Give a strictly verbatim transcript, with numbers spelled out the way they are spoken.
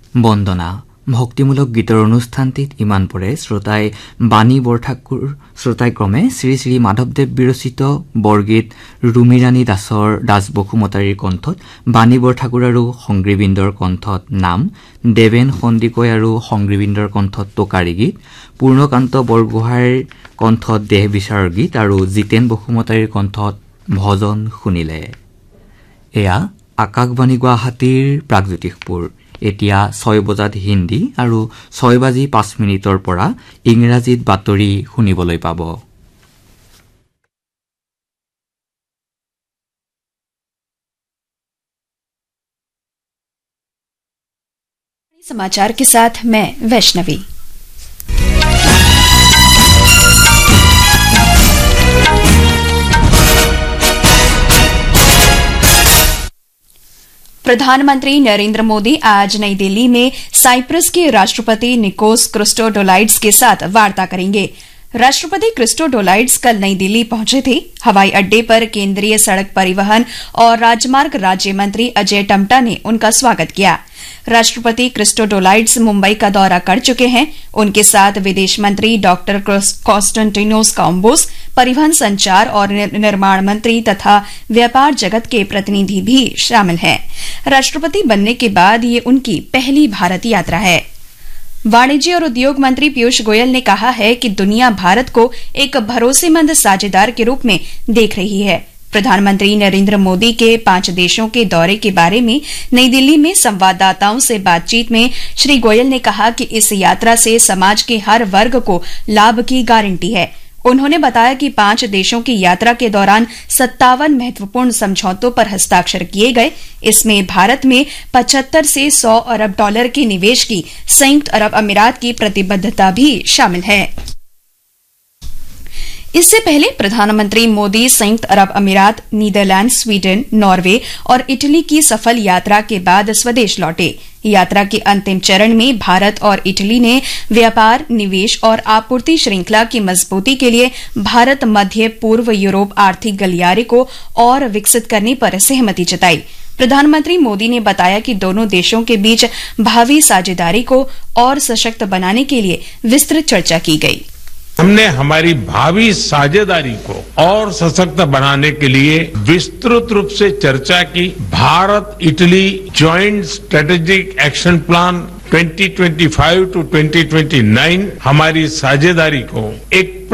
বন্দনা ভক্তিমূলক গীতৰ অনুষ্ঠানটিত ইমান পৰে শ্ৰোতাই বাণী বৰঠাকুৰ শ্ৰোতাই ক্ৰমে শ্ৰী শ্ৰী মাধৱদেৱ বিৰচিত বৰগীত ৰুমিৰাণী দাসৰ দাস বসুমতাৰীৰ কণ্ঠত বাণী বৰঠাকুৰ আৰু সংগ্ৰীবৃন্দৰ কণ্ঠত নাম দেৱেন সন্দিকৈ আৰু সংগ্ৰীবৃন্দৰ কণ্ঠত টোকাৰী গীত পূৰ্ণকান্ত বৰগোহাঁইৰ কণ্ঠত দেহ বিচাৰৰ গীত আৰু জিতেন বসুমতাৰীৰ কণ্ঠত ভজন শুনিলে। এয়া আকাশবাণী গুৱাহাটীৰ প্ৰাগজ্যোতিষপুৰ। এতিয়া ছয় বজাত হিন্দী আৰু ছয় বাজি পাঁচ মিনিটৰ পৰা ইংৰাজীত বাতৰি শুনিবলৈ পাব। समाचार के साथ मैं वैष्णवी। प्रधानमंत्री नरेंद्र मोदी आज नई दिल्ली में साइप्रस के राष्ट्रपति निकोस क्रिस्टोडोलाइड्स के साथ वार्ता करेंगे। राष्ट्रपति क्रिस्टोडोलाइड्स कल नई दिल्ली पहुंचे थे। हवाई अड्डे पर केंद्रीय सड़क परिवहन और राजमार्ग राज्य मंत्री अजय टम्टा ने उनका स्वागत किया। राष्ट्रपति क्रिस्टोडोलाइड्स मुंबई का दौरा कर चुके हैं। उनके साथ विदेश मंत्री डॉक्टर कॉन्स्टेंटिनोस काम्बोस, परिवहन, संचार और निर्माण मंत्री तथा व्यापार जगत के प्रतिनिधि भी शामिल हैं। राष्ट्रपति बनने के बाद ये उनकी पहली भारत यात्रा है। वाणिज्य और उद्योग मंत्री पीयूष गोयल ने कहा है कि दुनिया भारत को एक भरोसेमंद साझेदार के रूप में देख रही है। प्रधानमंत्री नरेंद्र मोदी के पांच देशों के दौरे के बारे में नई दिल्ली में संवाददाताओं से बातचीत में श्री गोयल ने कहा कि इस यात्रा से समाज के हर वर्ग को लाभ की गारंटी है। उन्होंने बताया कि पांच देशों की यात्रा के दौरान सत्तावन महत्वपूर्ण समझौतों पर हस्ताक्षर किए गए। इसमें भारत में पचहत्तर से सौ अरब डॉलर के निवेश की संयुक्त अरब अमीरात की प्रतिबद्धता भी शामिल है। इससे पहले प्रधानमंत्री मोदी संयुक्त अरब अमीरात, नीदरलैंड, स्वीडन, नॉर्वे और इटली की सफल यात्रा के बाद स्वदेश लौटे। यात्रा के अंतिम चरण में भारत और इटली ने व्यापार, निवेश और आपूर्ति श्रृंखला की मजबूती के लिए भारत मध्य पूर्व यूरोप आर्थिक गलियारे को और विकसित करने पर सहमति जताई। प्रधानमंत्री मोदी ने बताया कि दोनों देशों के बीच भावी साझेदारी को और सशक्त बनाने के लिए विस्तृत चर्चा की गई। हमने हमारी भावी साझेदारी को और सशक्त बनाने के लिए विस्तृत रूप से चर्चा की। Bharat Italy joint strategic action plan twenty twenty five to twenty twenty nine हमारी साझेदारी को एक